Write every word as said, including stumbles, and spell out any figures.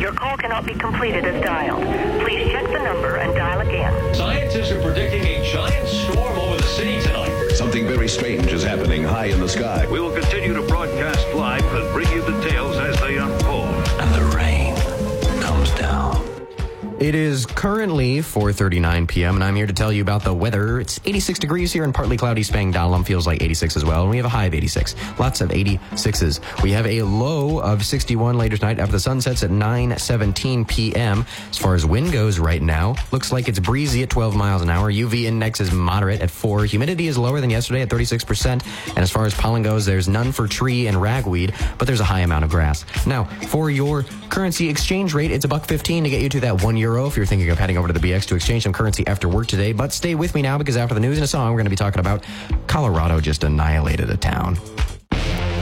Your call cannot be completed as dialed. Please check the number and dial again. Scientists are predicting a giant storm over the city tonight. Something very strange is happening high in the sky. We will continue to broadcast live and bring you details as they unfold. And the rain comes down. It is currently four thirty-nine p.m., and I'm here to tell you about the weather. It's eighty-six degrees here in partly cloudy Spangdahlem. Feels like eighty-six as well, and we have a high of eighty-six. Lots of eighty-sixes. We have a low of sixty-one later tonight after the sun sets at nine seventeen p.m. As far as wind goes right now, looks like it's breezy at twelve miles an hour. U V index is moderate at four. Humidity is lower than yesterday at thirty-six percent. And as far as pollen goes, there's none for tree and ragweed, but there's a high amount of grass. Now, for your currency exchange rate, it's a buck fifteen to get you to that one euro if you're thinking of heading over to the B X to exchange some currency after work today. But stay with me now, because after the news and a song, we're going to be talking about Colorado just annihilated a town.